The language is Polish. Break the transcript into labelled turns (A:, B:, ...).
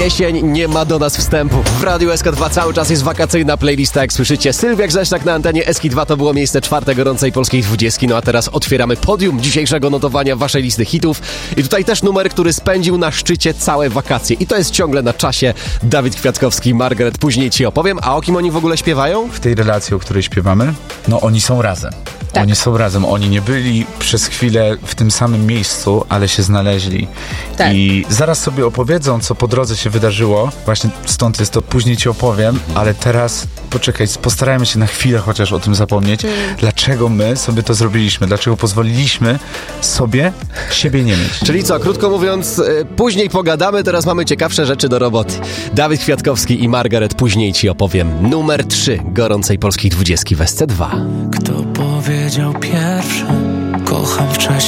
A: Jesień nie ma do nas wstępu. W Radiu SK2 cały czas jest wakacyjna playlista, jak słyszycie. Sylwia Grześniak na antenie SK2 to było miejsce 4 gorącej polskiej 20. No a teraz otwieramy podium dzisiejszego notowania waszej listy hitów. I tutaj też numer, który spędził na szczycie całe wakacje. I to jest ciągle na czasie. Dawid Kwiatkowski i Margaret, później ci opowiem. A o kim oni w ogóle śpiewają?
B: W tej relacji, o której śpiewamy, no oni są razem.
C: Tak.
B: Oni są razem. Oni nie byli przez chwilę w tym samym miejscu, ale się znaleźli.
C: Tak.
B: I zaraz sobie opowiedzą, co po drodze się wydarzyło. Właśnie stąd jest to, później ci opowiem, ale teraz poczekaj, postarajmy się na chwilę chociaż o tym zapomnieć. Dlaczego my sobie to zrobiliśmy? Dlaczego pozwoliliśmy sobie siebie nie mieć?
A: Czyli co, krótko mówiąc, później pogadamy, teraz mamy ciekawsze rzeczy do roboty. Dawid Kwiatkowski i Margaret, później ci opowiem. Numer 3 gorącej polskiej 20 w SC2.
D: Kto powiedział pierwszy, kocham w czasie